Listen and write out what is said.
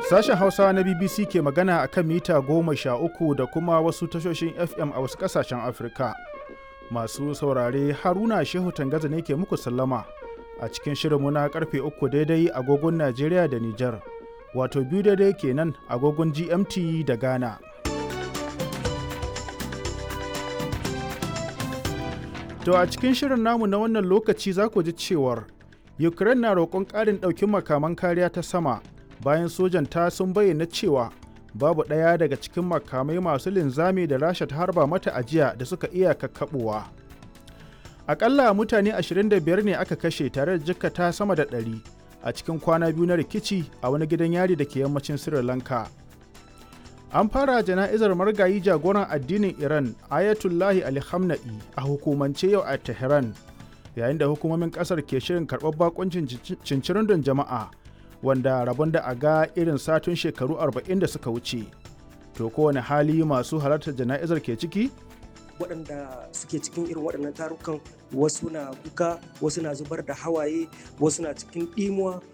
Sashen Hausa na BBC ke magana a kan mita 13 da kuma wasu tashoshin FM a wasu ƙasashen Afirka. Masu saurare Haruna Shehu Tangaza ne ke muku sallama a cikin shirinmu na karfe 3 daidai agogon Najeriya da Nijar, wato 2 daidai kenan agogon GMT da Ghana. To a cikin shirin namu na wannan lokaci za ku ji cewar Ukraine na roƙon ƙarin ɗaukin makaman kariya ta sama bayan sojanta sun bayyana cewa babu ɗaya daga cikin makamai masu linzami da Rasha ta harba mata a jiya da suka iya kakkaɓowa. Aƙalla mutane 25 ne aka kashe tare da jikkata sama da 100 a cikin kwana biyu na rikici a wani gidan yari da ke yammacin Sri Lanka. An fara jana'izar margayi jagoran addinin Iran Ayatollahi Ali Khamenei a hukumance yau a Tehran, yayin da hukumomin ƙasar ke shirin karɓar bakuncin cincirindon jama'a wanda rabon da a ga irin satun shekaru 40 da suka wuce. To kowane hali masu halartar jana'izar ke ciki? Waɗanda suke cikin irin waɗannan tarukan wasu na kuka, wasu na zubar da hawaye, wasu na cikin ɗimuwa,